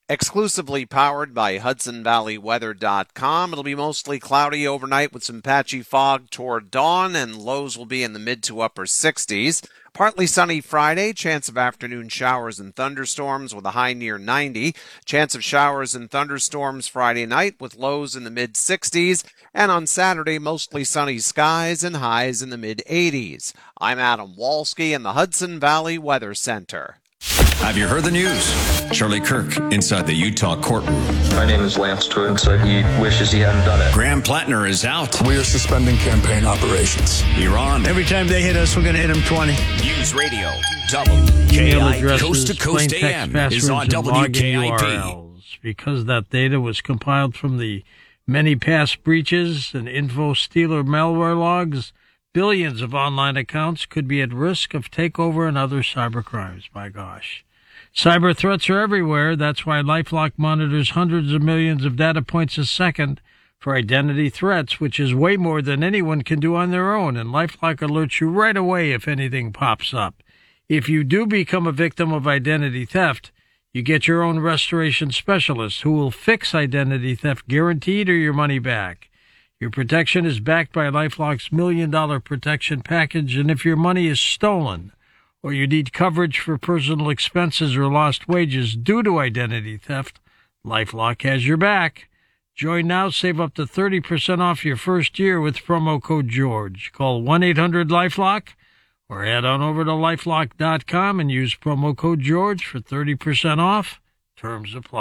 Exclusively powered by HudsonValleyWeather.com. It'll be mostly cloudy overnight with some patchy fog toward dawn, and lows will be in the mid to upper 60s. Partly sunny Friday, chance of afternoon showers and thunderstorms with a high near 90. Chance of showers and thunderstorms Friday night with lows in the mid 60s. And on Saturday, mostly sunny skies and highs in the mid 80s. I'm Adam Walski in the Hudson Valley Weather Center. Have you heard the news? Charlie Kirk inside the Utah courtroom. My name is Lance Twiggs. He wishes he hadn't done it. Graham Plattner is out. We are suspending campaign operations. Iran. Every time they hit us, we're going to hit them 20. News Radio. WKI Coast to Coast AM is on WKIP. Because that data was compiled from the many past breaches and info stealer malware logs, billions of online accounts could be at risk of takeover and other cybercrimes. My gosh. Cyber threats are everywhere. That's why LifeLock monitors hundreds of millions of data points a second for identity threats, which is way more than anyone can do on their own. And LifeLock alerts you right away if anything pops up. If you do become a victim of identity theft, you get your own restoration specialist who will fix identity theft guaranteed or your money back. Your protection is backed by LifeLock's $1 Million Protection Package, and if your money is stolen or you need coverage for personal expenses or lost wages due to identity theft, LifeLock has your back. Join now, save up to 30% off your first year with promo code GEORGE. Call 1-800-LifeLock or head on over to LifeLock.com and use promo code GEORGE for 30% off. Terms apply.